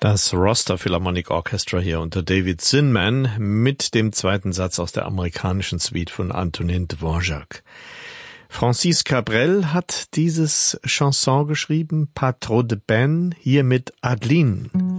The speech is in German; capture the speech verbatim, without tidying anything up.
Das Roster Philharmonic Orchestra hier unter David Zinman mit dem zweiten Satz aus der amerikanischen Suite von Antonin Dvorak. Francis Cabrel hat dieses Chanson geschrieben, Pas trop de peine, hier mit Adeline.